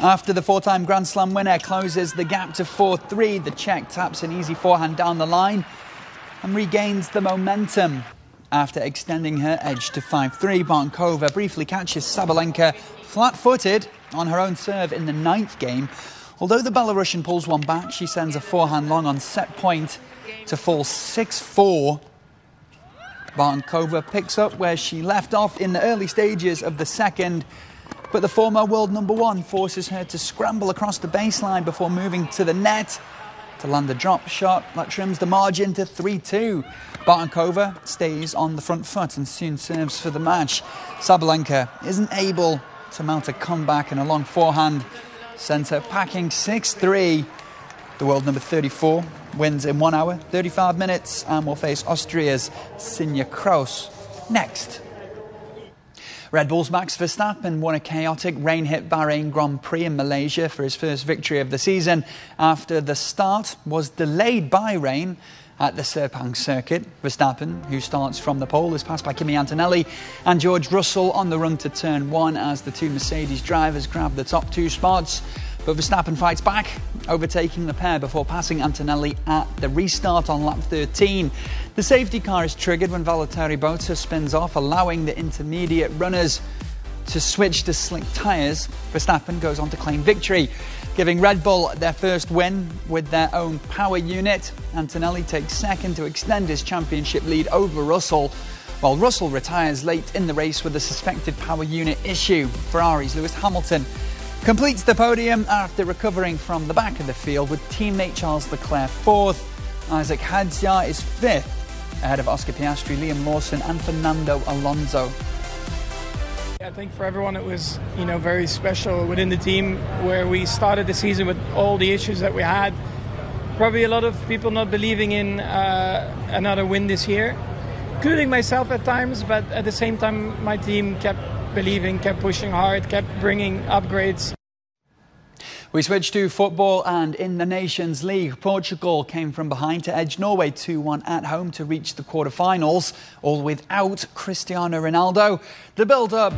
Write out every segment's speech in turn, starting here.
After the four-time Grand Slam winner closes the gap to 4-3, the Czech taps an easy forehand down the line and regains the momentum. After extending her edge to 5-3, Barnkova briefly catches Sabalenka flat-footed on her own serve in the ninth game. Although the Belarusian pulls one back, she sends a forehand long on set point to fall 6-4. Barnkova picks up where she left off in the early stages of the second, but the former world number one forces her to scramble across the baseline before moving to the net to land a drop shot that trims the margin to 3-2. Barnkova stays on the front foot and soon serves for the match. Sabalenka isn't able to mount a comeback, and a long forehand sends her packing 6-3. The world number 34 wins in 1 hour, 35 minutes, and will face Austria's Sinja Kraus next. Red Bull's Max Verstappen won a chaotic rain-hit Bahrain Grand Prix in Malaysia for his first victory of the season after the start was delayed by rain at the Sepang circuit. Verstappen, who starts from the pole, is passed by Kimi Antonelli and George Russell on the run to turn one as the two Mercedes drivers grab the top two spots. But Verstappen fights back, overtaking the pair before passing Antonelli at the restart on lap 13. The safety car is triggered when Valtteri Bottas spins off, allowing the intermediate runners to switch to slick tyres. Verstappen goes on to claim victory, giving Red Bull their first win with their own power unit. Antonelli takes second to extend his championship lead over Russell, while Russell retires late in the race with a suspected power unit issue. Ferrari's Lewis Hamilton completes the podium after recovering from the back of the field, with teammate Charles Leclerc fourth. Isaac Hadjar is fifth, ahead of Oscar Piastri, Liam Lawson and Fernando Alonso. I think for everyone it was, very special within the team, where we started the season with all the issues that we had. Probably a lot of people not believing in another win this year, including myself at times, but at the same time my team kept believing, kept pushing hard, kept bringing upgrades. We switch to football, and in the Nations League, Portugal came from behind to edge Norway 2-1 at home to reach the quarter-finals, all without Cristiano Ronaldo. The build-up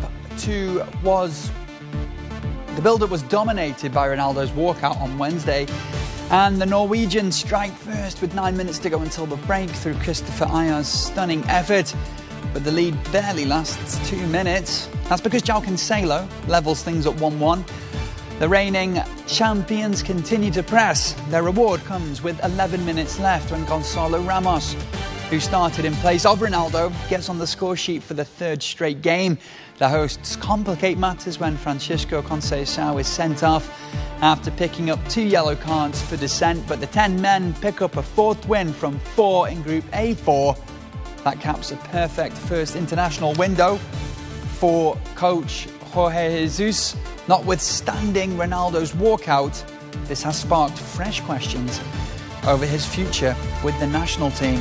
was dominated by Ronaldo's walkout on Wednesday, and the Norwegians strike first with 9 minutes to go until the break through Christopher Ayer's stunning effort. But the lead barely lasts 2 minutes. That's because João Cancelo levels things at 1-1. The reigning champions continue to press. Their reward comes with 11 minutes left when Gonçalo Ramos, who started in place of Ronaldo, gets on the score sheet for the third straight game. The hosts complicate matters when Francisco Conceição is sent off after picking up 2 yellow cards for dissent. But the 10 men pick up a fourth win from 4 in Group A4. That caps a perfect first international window for coach Jorge Jesus. Notwithstanding Ronaldo's walkout, this has sparked fresh questions over his future with the national team.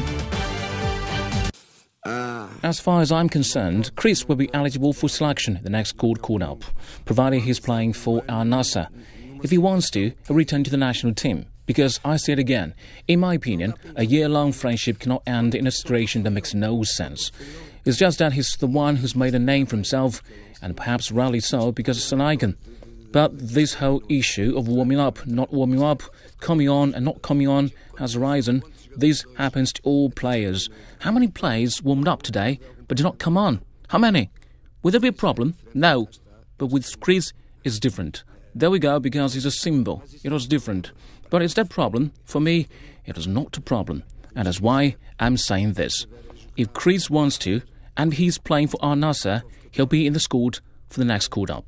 As far as I'm concerned, Chris will be eligible for selection in the next call-up, provided he's playing for Al Nassr. If he wants to, he'll return to the national team. Because, I say it again, in my opinion, a year-long friendship cannot end in a situation that makes no sense. It's just that he's the one who's made a name for himself, and perhaps rightly so because it's an icon. But this whole issue of warming up, not warming up, coming on and not coming on has arisen. This happens to all players. How many players warmed up today but did not come on? How many? Would there be a problem? No. But with Chris, it's different. There we go, because he's a symbol. It was different. But is that a problem? For me, it is not a problem. And that's why I'm saying this. If Chris wants to, and he's playing for Al Nassr, he'll be in the squad for the next call-up.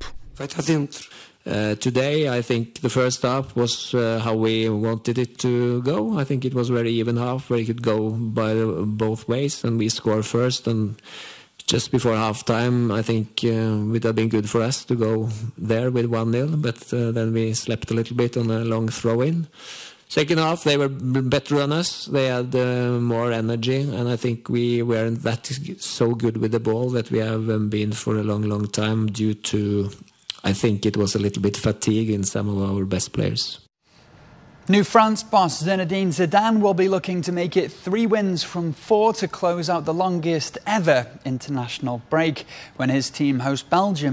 Today, I think the first half was how we wanted it to go. I think it was very even half, where it could go by both ways, and we scored first. And just before half-time, I think it would have been good for us to go there with 1-0, but then we slept a little bit on a long throw-in. Second half, they were better on us. They had more energy, and I think we weren't that so good with the ball that we have been for a long, long time, due to, I think it was a little bit fatigue in some of our best players. New France boss Zinedine Zidane will be looking to make it 3 wins from 4 to close out the longest ever international break when his team host Belgium